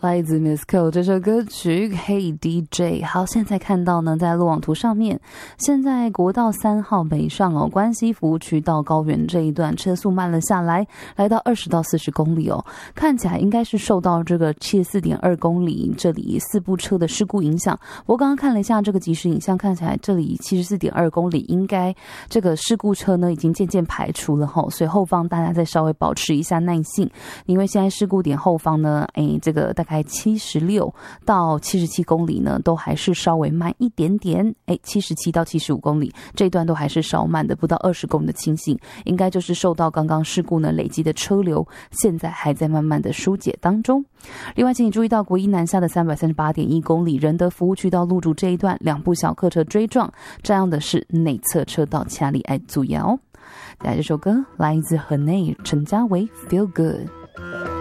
来自 Miss Ko 这首歌曲 Hey DJ。 好，现在看到呢，在路网图上面，现在国道3号北上哦，关西服务区到高原这一段车速慢了下来，来到20到40公里哦，看起来应该是受到这个74.2公里这里4部车的事故影响。我刚刚看了一下这个即时影像，看起来这里74.2公里应该这个事故车呢已经渐渐排除了吼，所以后方大家再稍微保持一下耐性，因为现在事故点后方呢，这个大概76到77公里呢，都还是稍微慢一点点，77到75公里这一段都还是稍慢的，不到20公里的清醒，应该就是受到刚刚事故呢累积的车流，现在还在慢慢的疏解当中。另外，请你注意到国一南下的338.1公里仁德服务区到路竹这一段，2部小客车追撞，这样的是内侧车道，掐里爱注意哦。带来这首歌来自河内陈嘉维 Feel Good。